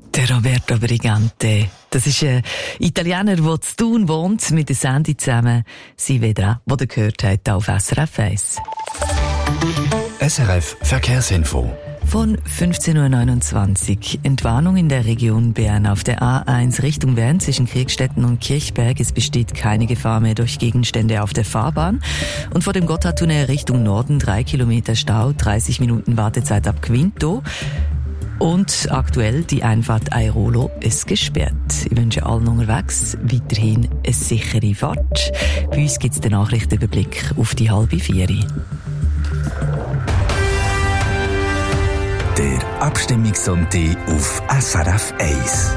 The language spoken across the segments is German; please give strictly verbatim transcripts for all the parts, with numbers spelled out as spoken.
Der Roberto Brigante. Das ist ein Italiener, der in Thun wohnt, mit der Sandy zusammen. Sie wieder, die ihr gehört habt, auf S R F eins. S R F Verkehrsinfo. Von fünfzehn Uhr neunundzwanzig. Entwarnung in der Region Bern auf der A eins Richtung Bern zwischen Kriegstetten und Kirchberg. Es besteht keine Gefahr mehr durch Gegenstände auf der Fahrbahn. Und vor dem Gotthardtunnel Richtung Norden drei Kilometer Stau, dreißig Minuten Wartezeit ab Quinto. Und aktuell die Einfahrt Airolo ist gesperrt. Ich wünsche allen unterwegs weiterhin eine sichere Fahrt. Bei uns gibt es den Nachrichtenüberblick auf die halbe vier. Der Abstimmungssonntag auf S R F eins.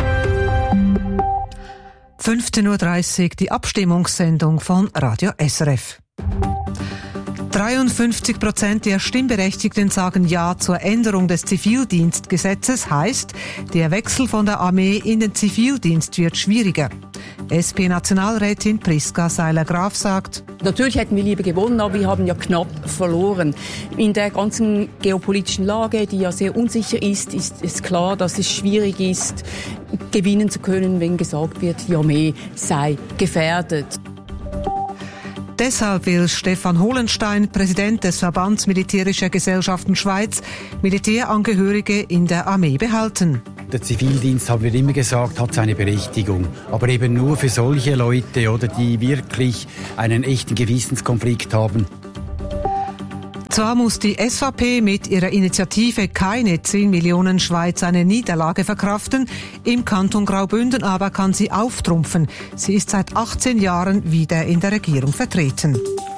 fünfzehn Uhr dreißig, die Abstimmungssendung von Radio S R F. dreiundfünfzig Prozent der Stimmberechtigten sagen Ja zur Änderung des Zivildienstgesetzes, heißt, der Wechsel von der Armee in den Zivildienst wird schwieriger. S P-Nationalrätin Priska Seiler-Graf sagt: Natürlich hätten wir lieber gewonnen, aber wir haben ja knapp verloren. In der ganzen geopolitischen Lage, die ja sehr unsicher ist, ist es klar, dass es schwierig ist, gewinnen zu können, wenn gesagt wird, die Armee sei gefährdet. Deshalb will Stefan Hohlenstein, Präsident des Verbands Militärischer Gesellschaften Schweiz, Militärangehörige in der Armee behalten. Der Zivildienst, haben wir immer gesagt, hat seine Berechtigung. Aber eben nur für solche Leute, oder, die wirklich einen echten Gewissenskonflikt haben. Zwar muss die S V P mit ihrer Initiative Keine zehn Millionen Schweiz eine Niederlage verkraften, im Kanton Graubünden aber kann sie auftrumpfen. Sie ist seit achtzehn Jahren wieder in der Regierung vertreten.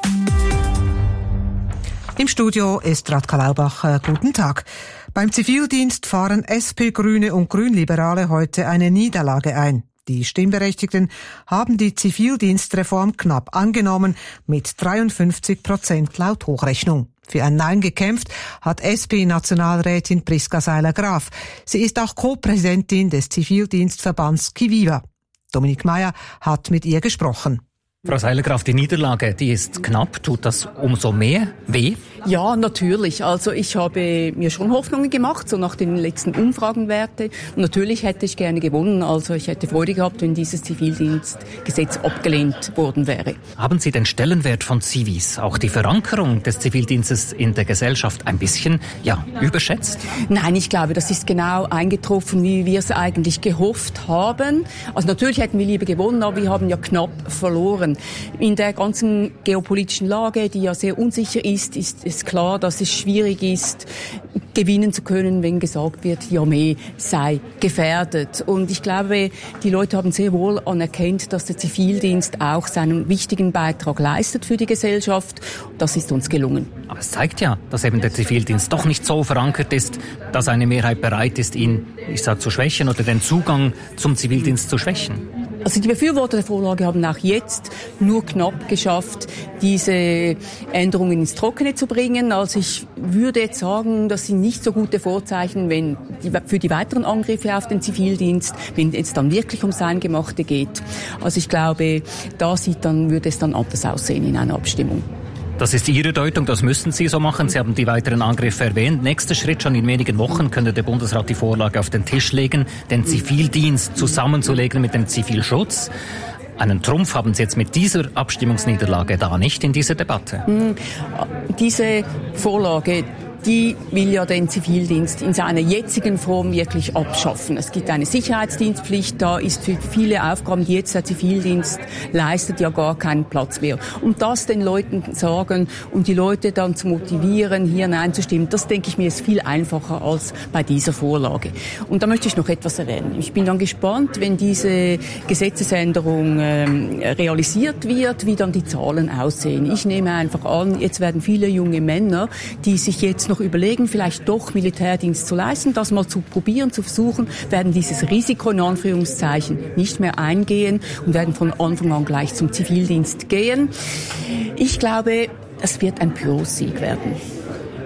Im Studio ist Radka Laubach. Guten Tag. Beim Zivildienst fahren S P, Grüne und Grünliberale heute eine Niederlage ein. Die Stimmberechtigten haben die Zivildienstreform knapp angenommen, mit dreiundfünfzig Prozent laut Hochrechnung. Für ein Nein gekämpft hat S P-Nationalrätin Priska Seiler-Graf. Sie ist auch Co-Präsidentin des Zivildienstverbands Kiviva. Dominik Meyer hat mit ihr gesprochen. Frau Seiler-Graf, die Niederlage, die ist knapp. Tut das umso mehr weh? Ja, natürlich. Also ich habe mir schon Hoffnungen gemacht, so nach den letzten Umfragenwerten. Und natürlich hätte ich gerne gewonnen. Also ich hätte Freude gehabt, wenn dieses Zivildienstgesetz abgelehnt worden wäre. Haben Sie den Stellenwert von Zivis, auch die Verankerung des Zivildienstes in der Gesellschaft ein bisschen, ja, überschätzt? Nein, ich glaube, das ist genau eingetroffen, wie wir es eigentlich gehofft haben. Also natürlich hätten wir lieber gewonnen, aber wir haben ja knapp verloren. In der ganzen geopolitischen Lage, die ja sehr unsicher ist, ist es klar, dass es schwierig ist, gewinnen zu können, wenn gesagt wird, die Armee sei gefährdet. Und ich glaube, die Leute haben sehr wohl anerkannt, dass der Zivildienst auch seinen wichtigen Beitrag leistet für die Gesellschaft. Das ist uns gelungen. Aber es zeigt ja, dass eben der Zivildienst doch nicht so verankert ist, dass eine Mehrheit bereit ist, ihn, ich sag, zu schwächen oder den Zugang zum Zivildienst zu schwächen. Also die Befürworter der Vorlage haben auch jetzt nur knapp geschafft, diese Änderungen ins Trockene zu bringen. Also ich würde jetzt sagen, das sind nicht so gute Vorzeichen, wenn die, für die weiteren Angriffe auf den Zivildienst, wenn es dann wirklich ums Eingemachte geht. Also ich glaube, da sieht dann, würde es dann anders aussehen in einer Abstimmung. Das ist Ihre Deutung, das müssen Sie so machen. Sie haben die weiteren Angriffe erwähnt. Nächster Schritt, schon in wenigen Wochen könnte der Bundesrat die Vorlage auf den Tisch legen, den Zivildienst zusammenzulegen mit dem Zivilschutz. Einen Trumpf haben Sie jetzt mit dieser Abstimmungsniederlage da nicht in dieser Debatte. Diese Vorlage, die will ja den Zivildienst in seiner jetzigen Form wirklich abschaffen. Es gibt eine Sicherheitsdienstpflicht, da ist für viele Aufgaben, die jetzt der Zivildienst leistet, ja gar keinen Platz mehr. Und das den Leuten sagen und die Leute dann zu motivieren, hier Nein zu stimmen, das denke ich mir ist viel einfacher als bei dieser Vorlage. Und da möchte ich noch etwas erwähnen. Ich bin dann gespannt, wenn diese Gesetzesänderung ähm, realisiert wird, wie dann die Zahlen aussehen. Ich nehme einfach an, jetzt werden viele junge Männer, die sich jetzt noch überlegen, vielleicht doch Militärdienst zu leisten, das mal zu probieren, zu versuchen, werden dieses Risiko in Anführungszeichen nicht mehr eingehen und werden von Anfang an gleich zum Zivildienst gehen. Ich glaube, es wird ein Pyrrhussieg werden.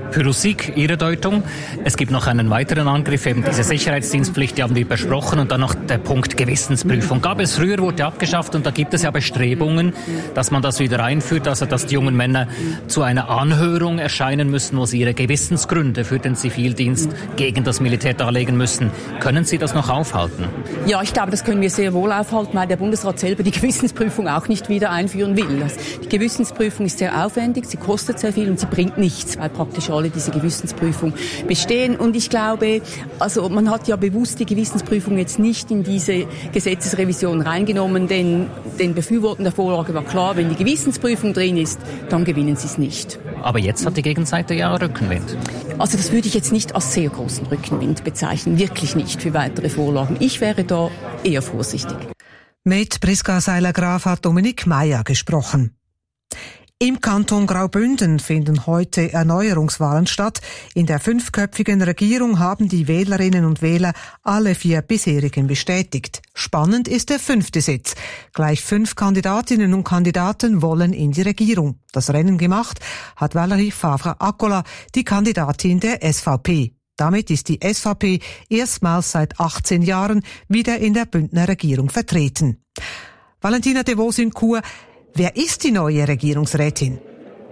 Pyrrhusik, Ihre Deutung. Es gibt noch einen weiteren Angriff, eben diese Sicherheitsdienstpflicht, die haben wir besprochen, und dann noch der Punkt Gewissensprüfung. Gab es früher, wurde abgeschafft, und da gibt es ja Bestrebungen, dass man das wieder einführt, also dass die jungen Männer zu einer Anhörung erscheinen müssen, wo sie ihre Gewissensgründe für den Zivildienst gegen das Militär darlegen müssen. Können Sie das noch aufhalten? Ja, ich glaube, das können wir sehr wohl aufhalten, weil der Bundesrat selber die Gewissensprüfung auch nicht wieder einführen will. Die Gewissensprüfung ist sehr aufwendig, sie kostet sehr viel und sie bringt nichts, weil praktisch alle diese Gewissensprüfung bestehen. Und ich glaube, also man hat ja bewusst die Gewissensprüfung jetzt nicht in diese Gesetzesrevision reingenommen, denn den Befürwortern der Vorlage war klar, wenn die Gewissensprüfung drin ist, dann gewinnen sie es nicht. Aber jetzt hat die Gegenseite ja Rückenwind. Also das würde ich jetzt nicht als sehr großen Rückenwind bezeichnen, wirklich nicht für weitere Vorlagen. Ich wäre da eher vorsichtig. Mit Priska Seiler-Graf hat Dominik Meyer gesprochen. Im Kanton Graubünden finden heute Erneuerungswahlen statt. In der fünfköpfigen Regierung haben die Wählerinnen und Wähler alle vier bisherigen bestätigt. Spannend ist der fünfte Sitz. Gleich fünf Kandidatinnen und Kandidaten wollen in die Regierung. Das Rennen gemacht hat Valérie Favre-Accola, die Kandidatin der S V P. Damit ist die S V P erstmals seit achtzehn Jahren wieder in der Bündner Regierung vertreten. Valentina de Vos in Chur. Wer ist die neue Regierungsrätin?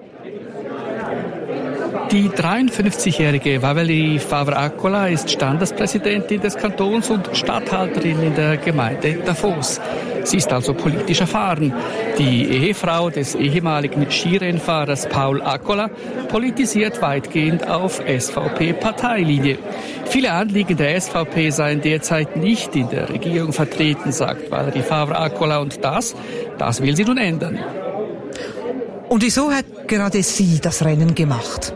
Die dreiundfünfzigjährige Valérie Favre-Accola ist Standespräsidentin des Kantons und Statthalterin in der Gemeinde Davos. Sie ist also politisch erfahren. Die Ehefrau des ehemaligen Skirennfahrers Paul Accola politisiert weitgehend auf S V P-Parteilinie. Viele Anliegen der S V P seien derzeit nicht in der Regierung vertreten, sagt Valérie Favre-Accola, und das, das will sie nun ändern. Und wieso hat gerade sie das Rennen gemacht?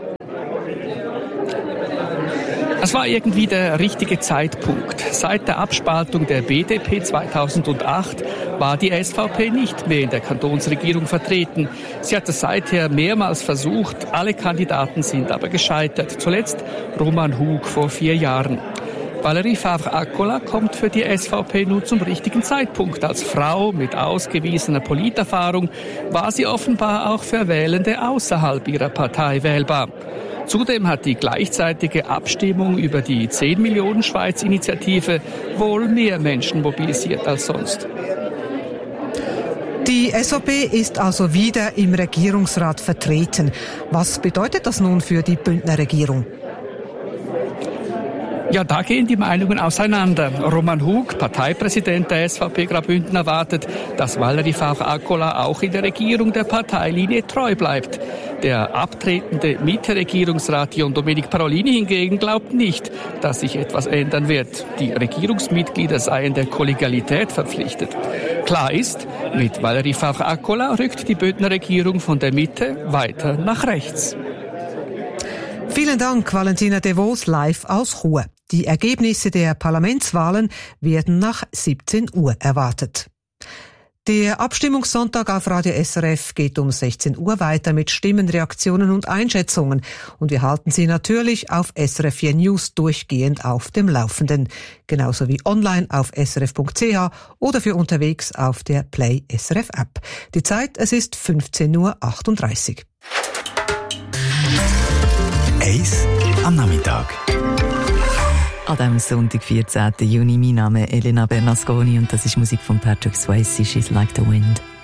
Es war irgendwie der richtige Zeitpunkt. Seit der Abspaltung der B D P zweitausendacht war die S V P nicht mehr in der Kantonsregierung vertreten. Sie hat es seither mehrmals versucht, alle Kandidaten sind aber gescheitert. Zuletzt Roman Hug vor vier Jahren. Valérie Favre-Accola kommt für die S V P nun zum richtigen Zeitpunkt. Als Frau mit ausgewiesener Politerfahrung war sie offenbar auch für Wählende außerhalb ihrer Partei wählbar. Zudem hat die gleichzeitige Abstimmung über die zehn Millionen Schweiz-Initiative wohl mehr Menschen mobilisiert als sonst. Die S V P ist also wieder im Regierungsrat vertreten. Was bedeutet das nun für die Bündner Regierung? Ja, da gehen die Meinungen auseinander. Roman Hug, Parteipräsident der S V P Graubünden, erwartet, dass Valérie Favre-Accola auch in der Regierung der Parteilinie treu bleibt. Der abtretende Mitte-Regierungsrat John Domenic Parolini hingegen glaubt nicht, dass sich etwas ändern wird. Die Regierungsmitglieder seien der Kollegialität verpflichtet. Klar ist, mit Valérie Favre-Accola rückt die Bündner Regierung von der Mitte weiter nach rechts. Vielen Dank, Valentina de Vos, live aus Chur. Die Ergebnisse der Parlamentswahlen werden nach siebzehn Uhr erwartet. Der Abstimmungssonntag auf Radio S R F geht um sechzehn Uhr weiter mit Stimmen, Reaktionen und Einschätzungen. Und wir halten Sie natürlich auf S R F vier News durchgehend auf dem Laufenden. Genauso wie online auf s r f punkt c h oder für unterwegs auf der Play S R F App. Die Zeit, es ist fünfzehn Uhr achtunddreißig. Eis am Nachmittag. An diesem Sonntag, vierzehnten Juni, mein Name ist Elena Bernasconi und das ist Musik von Patrick Swayze, She's Like the Wind.